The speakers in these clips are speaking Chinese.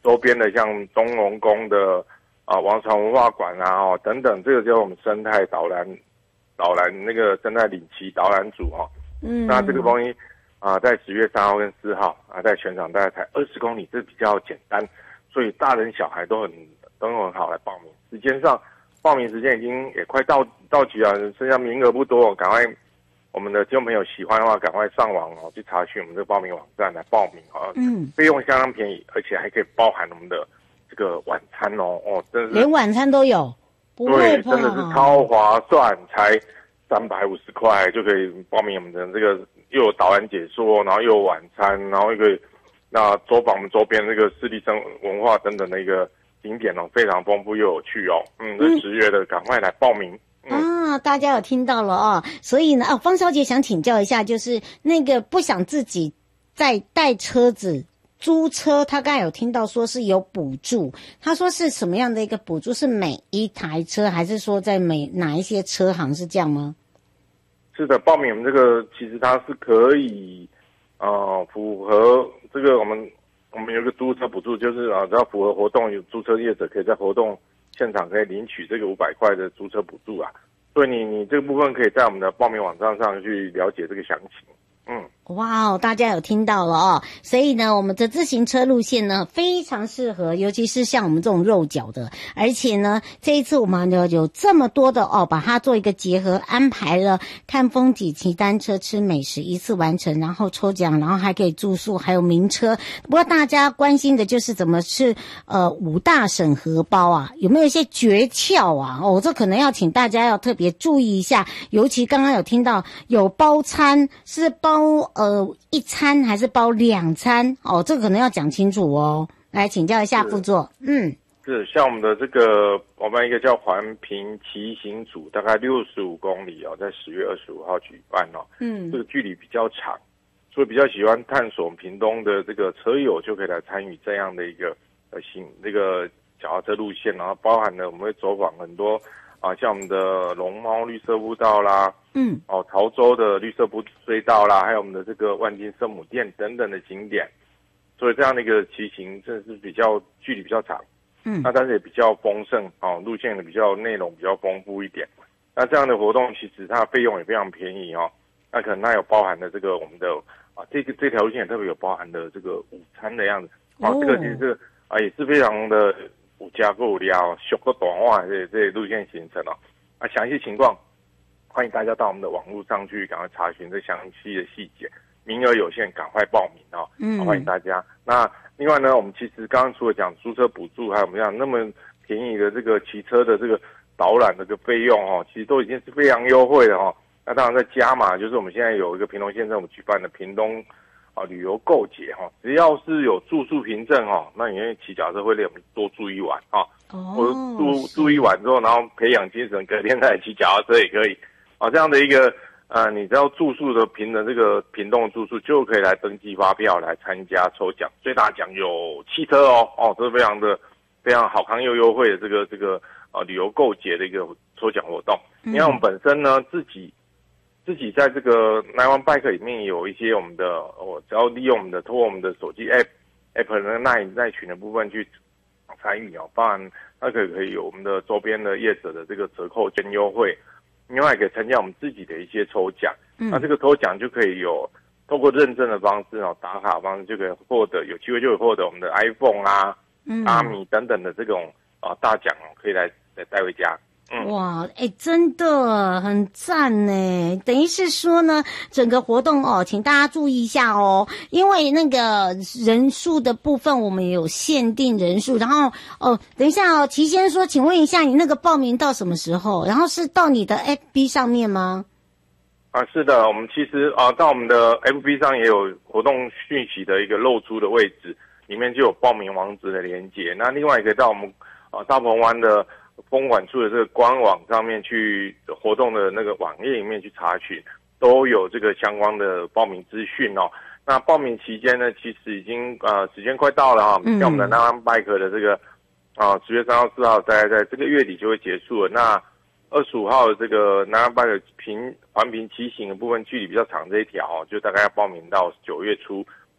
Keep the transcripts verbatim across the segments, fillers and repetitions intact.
周边的像中龙宫的啊王朝文化馆啊哦等等，这个就是我们生态导览导览那个生态领旗导览组哈、哦。嗯，那这个东西啊，在十月三号跟四号啊，在全场大概才二十公里，这比较简单，所以大人小孩都很都很好来报名。时间上，报名时间已经也快到到期了，剩下名额不多，赶快。我们的听众朋友喜欢的话，赶快上网哦，去查询我们这个报名网站来报名啊。嗯，费用相当便宜，而且还可以包含我们的这个晚餐哦哦，真的是连晚餐都有，不会吧？ 对，真的是超划算，才三百五十块就可以报名我们的这个，又有导览解说，然后又有晚餐，然后又可以那走访我们周边这个湿地生文化等等的一个景点哦，非常丰富又有趣哦。嗯，这十月的赶快来报名。 啊，大家有听到了哦，所以呢，哦，方小姐想请教一下，就是那个不想自己再带车子租车，她刚才有听到说是有补助，她说是什么样的一个补助？是每一台车，还是说在每哪一些车行是这样吗？ 是的，报名我们这个其实它是可以，呃，符合这个我们我们有个租车补助，就是啊，只要符合活动，有租车业者可以在活动现场可以领取这个五百块的租车补助啊，所以你你这个部分可以在我们的报名网站上去了解这个详情。嗯， 哇哦，大家有听到了哦，所以呢，我们的自行车路线呢非常适合，尤其是像我们这种肉脚的，而且呢，这一次我们有有这么多的哦，把它做一个结合，安排了看风景、骑单车、吃美食一次完成，然后抽奖，然后还可以住宿，还有名车。不过大家关心的就是怎么是呃五大省荷包啊，有没有一些诀窍啊？哦，这可能要请大家要特别注意一下，尤其刚刚有听到有包餐是包。包呃一餐还是包两餐哦？这个可能要讲清楚哦。来请教一下副座，嗯， 是像我们的这个我们一个叫环屏骑行组，大概六十五公里哦，在十月二十五号举办哦。嗯，这个距离比较长，所以比较喜欢探索屏东的这个车友就可以来参与这样的一个呃行这个脚踏车路线，然后包含了我们会走访很多。啊，像我们的龙猫绿色步道啦，嗯，哦，潮州的绿色步隧道啦，还有我们的这个万金圣母殿等等的景点，所以这样的一个骑行，真的是比较距离比较长，嗯，那但是也比较丰盛，哦，路线的比较内容比较丰富一点。那这样的活动其实它的费用也非常便宜哦，那可能它有包含的这个我们的啊，这个这条路线也特别有包含的这个午餐的样子，哦，这个其实啊也是非常的。有加够料，熟个短话这这路线行程哦，啊，详细情况欢迎大家到我们的网络上去赶快查询这详细的细节，名额有限，赶快报名哦，嗯，欢迎大家。那另外呢，我们其实刚刚除了讲租车补助，还有我们讲那么便宜的这个骑车的这个导览的这个费用哦，其实都已经是非常优惠的哦。那当然再加码，就是我们现在有一个屏东县政府举办的屏东。啊，旅游购节哈，只要是有住宿凭证哈，那你因为骑脚车会累，我们多住一晚哈，哦，或者住住一晚之后，然后培养精神，隔天再骑脚踏车也可以，啊，这样的一个呃，你只要住宿的凭的这个屏东住宿就可以来登记发票来参加抽奖，最大奖有汽车哦，哦，这是非常的非常好康又优惠的这个这个呃旅游购节的一个抽奖活动。嗯、你看我们本身呢自己。自己在这个 Nine One Bike 里面有一些我们的，我只要利用我们的，通过我们的手机 App App 的耐耐群的部分去参与哦，当然它可以可以有我们的周边的业者的这个折扣跟优惠，另外可以参加我们自己的一些抽奖，嗯、那这个抽奖就可以有透过认证的方式哦，打卡的方式就可以获得有机会就会获得我们的 iPhone 啊、嗯、阿米等等的这种啊大奖哦，可以来来带回家。 嗯、哇，哎，真的很赞呢！等于是说呢，整个活动哦，请大家注意一下哦，因为那个人数的部分我们也有限定人数。然后哦，等一下哦，齐先说，请问一下，你那个报名到什么时候？然后是到你的 F B 上面吗？ 啊，是的，我们其实啊，到我们的 F B 上也有活动讯息的一个露出的位置，里面就有报名网址的连结。那另外也可以到我们啊大鹏湾的。风管处的这个官网上面去活动的那个网页里面去查询，都有这个相关的报名资讯哦。那报名期间呢，其实已经呃时间快到了哈，像我们的 Nine One Bike 的这个啊十月三号四号，大概在这个月底就会结束了。那二十五号的这个 Nine One Bike 平环屏骑行的部分距离比较长这一条哦，就大概要报名到九月初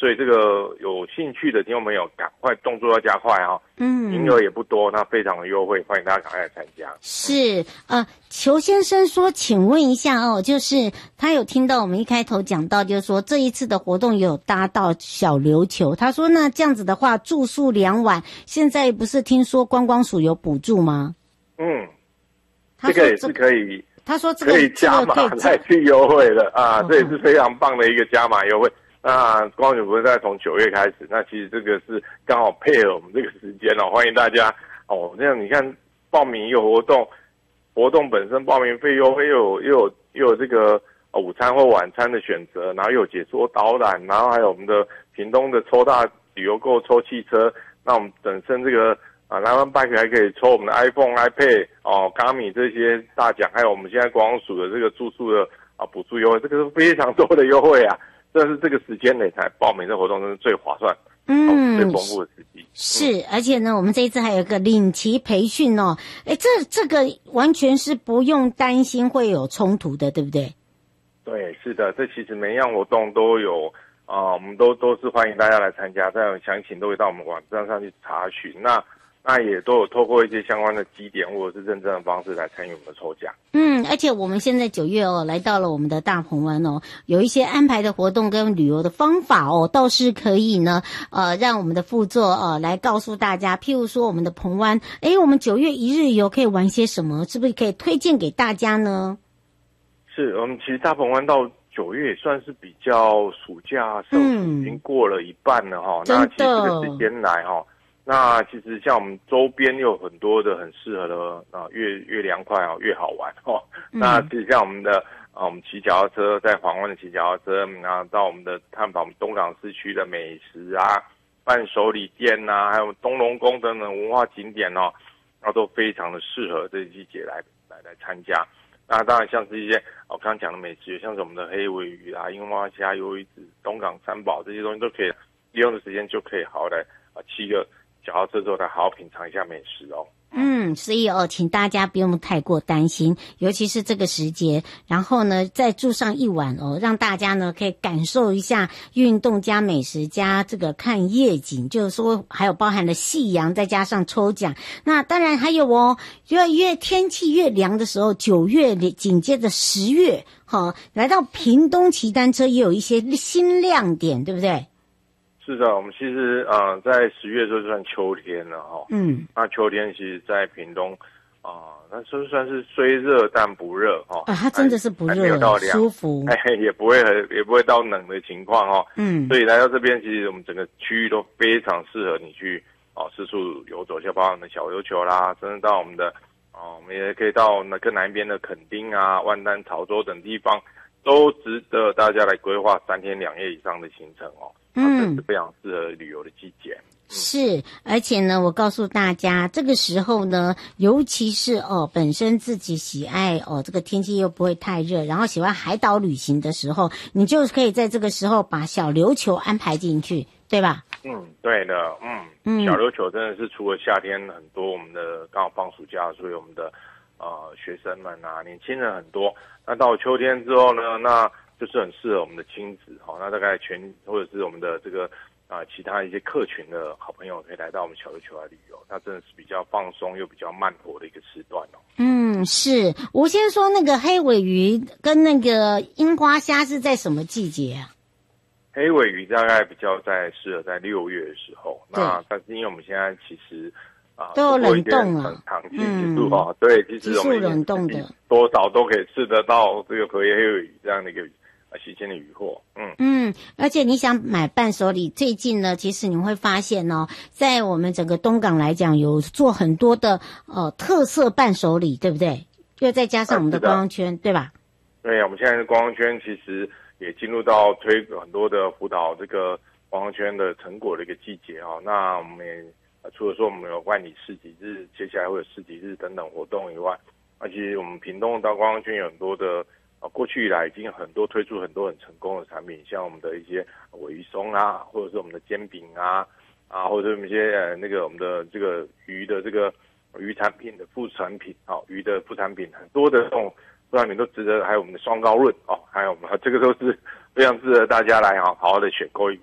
所以这个有兴趣的听众朋友，赶快动作要加快哈、哦。嗯，名额也不多，那非常的优惠，欢迎大家赶快来参加。 是，呃，裘先生说，请问一下哦，就是他有听到我们一开头讲到，就是说这一次的活动有搭到小琉球，他说那这样子的话，住宿两晚，现在不是听说观光署有补助吗？ 嗯， 这个也是可以。 他说这个可以加码再去优惠了啊，这也是非常棒的一个加码优惠。那光局不是在从九月开始，那其实这个是刚好配合我们这个时间哦，欢迎大家哦。这样你看报名一个活动，活动本身报名费优惠，又有又有又有这个午餐或晚餐的选择，然后又有解说导览，然后还有我们的屏东的抽大旅游购抽汽车，那我们本身这个。啊，南湾 Bike 还可以抽我们的 iPhone、iPad 哦、Garmin 这些大奖，还有我们现在观光署的这个住宿的啊补助优惠，这个是非常多的优惠啊！这是这个时间内才报名这活动，真是最划算，嗯，最丰富的时机。 是，而且呢，我们这一次还有一个领旗培训哦，哎，这这个完全是不用担心会有冲突的，对不对？ 对，是的，这其实每一样活动都有啊、呃，我们都都是欢迎大家来参加，再有详情都会到我们网站上去查询。那那也都有透过一些相关的基点或者是认证的方式来参与我们的抽奖。 嗯，而且我们现在九月哦，来到了我们的大鹏湾哦，有一些安排的活动跟旅游的方法哦，倒是可以呢，呃，让我们的副座呃来告诉大家，譬如说我们的鹏湾，诶，我们九月一日游可以玩些什么，是不是可以推荐给大家呢？ 是，我们其实大鹏湾到九月也算是比较暑假盛暑已经过了一半了哈、嗯，那其实这个时间来哈。那其实像我们周边有很多的很适合的啊，越越凉快啊，越好玩哦。嗯、那其实像我们的啊，我们骑脚踏车在黄湾的骑脚踏车，然后到我们的探访我们东港市区的美食啊、伴手礼店呐、啊，还有东龙宫等等文化景点哦，那都非常的适合这一季节来来来参加。那当然像是一些我刚刚讲的美食，像是我们的黑鮪鱼啊、樱花虾、鱿鱼子、东港三宝这些东西都可以利用的时间就可以好好来啊骑个脚踏车之后，来好好品尝一下美食哦。 嗯，所以哦，请大家不用太过担心，尤其是这个时节，然后呢，再住上一晚哦，让大家呢可以感受一下运动加美食加这个看夜景，就是说还有包含了夕阳，再加上抽奖。那当然还有哦，越越天气越凉的时候，九月紧接着十月，好、哦，来到屏东骑单车也有一些新亮点，对不对？ 是的，我们其实呃在十月的时候就算秋天了哈、哦。嗯。那秋天其实，在屏东啊、呃，那就算是虽热但不热哈。啊、 哦，它真的是不热，舒服。 哎，也不会很也不会到冷的情况哦。嗯。所以来到这边，其实我们整个区域都非常适合你去哦四处游走，像包括我们的小琉球啦，甚至到我们的哦，我们也可以到那更南边的垦丁啊、万丹、潮州等地方，都值得大家来规划三天两夜以上的行程哦。嗯，是非常适合旅游的季节。嗯、 是，而且呢，我告诉大家，这个时候呢，尤其是哦，本身自己喜爱哦，这个天气又不会太热，然后喜欢海岛旅行的时候，你就可以在这个时候把小琉球安排进去，对吧？ 嗯，对的，嗯，嗯小琉球真的是除了夏天很多我们的刚好放暑假，所以我们的呃学生们啊，年轻人很多。那到秋天之后呢，那就是很适合我们的亲子哈，那大概全或者是我们的这个啊、呃、其他一些客群的好朋友可以来到我们小琉球来旅游，那真的是比较放松又比较慢活的一个时段哦。 嗯，是。我先说那个黑鮪鱼跟那个樱花虾是在什么季节啊？ 黑鮪鱼大概比较在适合在六月的时候，那但是因为我们现在其实啊都有冷冻了， 很长期结束哈，对，其实我们冷冻的多少都可以吃得到这个荷叶黑鮪鱼这样的一个。啊，新鲜的渔获，嗯嗯，而且你想买伴手礼，最近呢，其实你会发现哦，在我们整个东港来讲，有做很多的呃特色伴手礼，对不对？又再加上我们的观光圈，对吧？ 对，我们现在的观光圈其实也进入到推很多的辅导这个观光圈的成果的一个季节哦。那我们也除了说我们有万里市集日，接下来会有市集日等等活动以外，而且我们屏东到观光圈有很多的。啊，过去以来已经有很多推出很多很成功的产品，像我们的一些鮪鱼松啊，或者是我们的煎饼啊，啊，或者是我们一些呃那个我们的这个鱼的这个鱼产品的副产品，好、哦，鱼的副产品很多的这种副产品都值得，还有我们的双高润哦，还有我们这个都是非常适合大家来哈、哦、好好的选购一番。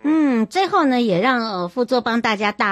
嗯，最后呢，也让呃副座帮大家大